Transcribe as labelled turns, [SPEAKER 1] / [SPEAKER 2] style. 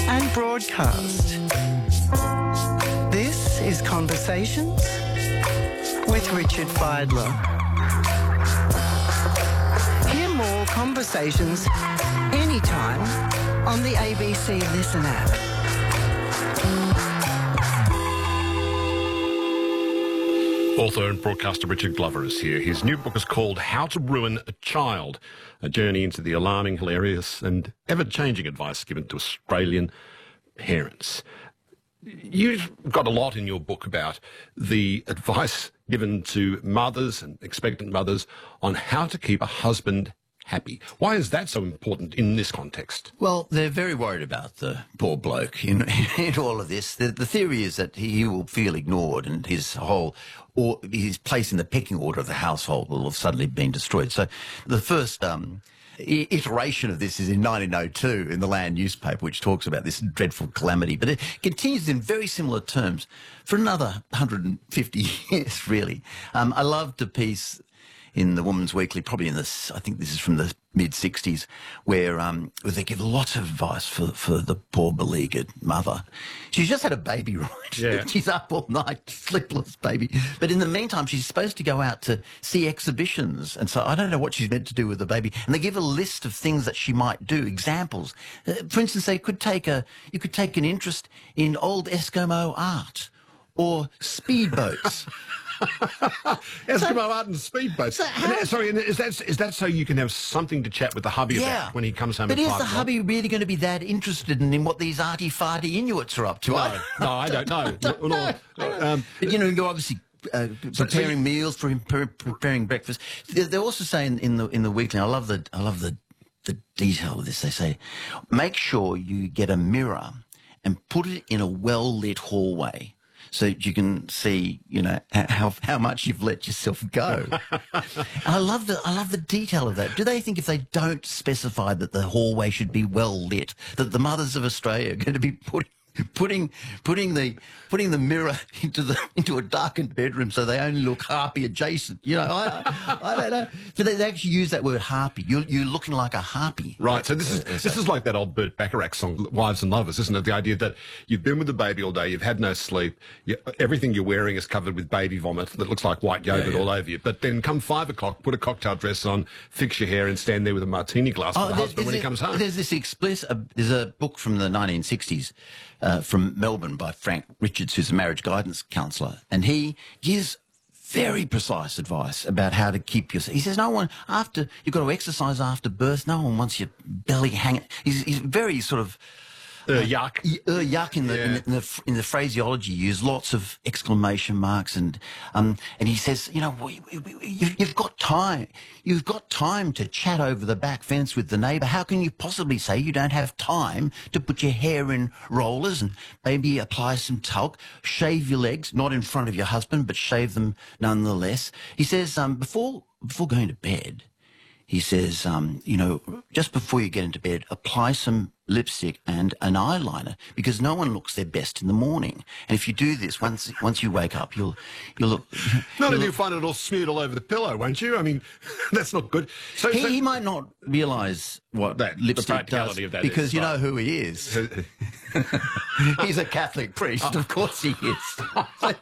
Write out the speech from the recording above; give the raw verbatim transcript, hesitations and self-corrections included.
[SPEAKER 1] and broadcast. This is Conversations with Richard Fidler. Hear more conversations anytime on the A B C Listen app.
[SPEAKER 2] Author and broadcaster Richard Glover is here. His new book is called How to Ruin a Child, a journey into the alarming, hilarious and ever-changing advice given to Australian parents. You've got a lot in your book about the advice given to mothers and expectant mothers on how to keep a husband happy. Why is that so important in this context?
[SPEAKER 3] Well, they're very worried about the poor bloke in, in all of this. The, the theory is that he will feel ignored and his whole, or his place in the pecking order of the household will have suddenly been destroyed. So the first um, i- iteration of this is in nineteen oh two in the Land newspaper, which talks about this dreadful calamity. But it continues in very similar terms for another one hundred fifty years, really. Um, I loved a piece in the Woman's Weekly, probably in this, I think this is from the mid sixties, where um, where they give lots of advice for, for the poor beleaguered mother. She's just had a baby, right?
[SPEAKER 2] Yeah.
[SPEAKER 3] She's up all night, sleepless baby. But in the meantime, she's supposed to go out to see exhibitions. And so I don't know what she's meant to do with the baby. And they give a list of things that she might do, examples. Uh, for instance, they could take a, you could take an interest in old Eskimo art or speedboats.
[SPEAKER 2] Eskimo art and speedboats.
[SPEAKER 3] So how-
[SPEAKER 2] And, uh, sorry, and is that is that so you can have something to chat with the hubby about when he comes home?
[SPEAKER 3] But
[SPEAKER 2] at
[SPEAKER 3] is
[SPEAKER 2] five
[SPEAKER 3] the
[SPEAKER 2] o'clock?
[SPEAKER 3] hubby really going to be that interested in, in what these arty-farty Inuits are up to?
[SPEAKER 2] No, no, I don't know.
[SPEAKER 3] don't
[SPEAKER 2] No, no. Um,
[SPEAKER 3] But, you know, you're obviously uh, preparing meals for him, pre- preparing breakfast. They, they also say in, in the in the weekly, I love the I love the the detail of this. They say, make sure you get a mirror and put it in a well-lit hallway, so that you can see, you know, how how much you've let yourself go. And I love the I love the detail of that. Do they think if they don't specify that the hallway should be well lit, that the mothers of Australia are going to be putting putting putting the putting the mirror into the into a darkened bedroom so they only look harpy adjacent? You know, I I don't know. But they, they actually use that word harpy. You're you're looking like a harpy.
[SPEAKER 2] Right, so this is this is like that old Burt Bacharach song, Wives and Lovers, isn't it? The idea that you've been with the baby all day, you've had no sleep, you, everything you're wearing is covered with baby vomit that looks like white yogurt
[SPEAKER 3] Yeah, yeah.
[SPEAKER 2] all over you. But then come five o'clock, put a cocktail dress on, fix your hair and stand there with a martini glass for the
[SPEAKER 3] there-
[SPEAKER 2] husband when he
[SPEAKER 3] there's
[SPEAKER 2] comes
[SPEAKER 3] a-
[SPEAKER 2] home.
[SPEAKER 3] There's this explicit. Uh, there's a book from the nineteen sixties uh, from Melbourne by Frank Richards, who's a marriage guidance counsellor, and he gives very precise advice about how to keep yourself. He says no one after you've got to exercise after birth. No one wants your belly hanging. He's, he's very sort of.
[SPEAKER 2] Uh, yuck.
[SPEAKER 3] Y- Uh, yuck in the,
[SPEAKER 2] Yeah.
[SPEAKER 3] in the in the in the phraseology used, lots of exclamation marks, and um and he says, you know, we, we, we, you, you've got time, you've got time to chat over the back fence with the neighbour. How can you possibly say you don't have time to put your hair in rollers and maybe apply some talc, shave your legs, not in front of your husband, but shave them nonetheless? He says, um before before going to bed. He says, um, you know, just before you get into bed, apply some lipstick and an eyeliner, because no one looks their best in the morning. And if you do this, once once you wake up, you'll you'll look.
[SPEAKER 2] Not
[SPEAKER 3] you'll
[SPEAKER 2] if you
[SPEAKER 3] look-
[SPEAKER 2] find it all smeared all over the pillow, won't you? I mean, that's not good. So,
[SPEAKER 3] he,
[SPEAKER 2] so
[SPEAKER 3] he might not realise what
[SPEAKER 2] That- the
[SPEAKER 3] lipstick
[SPEAKER 2] practicality
[SPEAKER 3] does,
[SPEAKER 2] of that
[SPEAKER 3] because
[SPEAKER 2] is,
[SPEAKER 3] you
[SPEAKER 2] right.
[SPEAKER 3] know who he is. He's a Catholic priest, of course he is.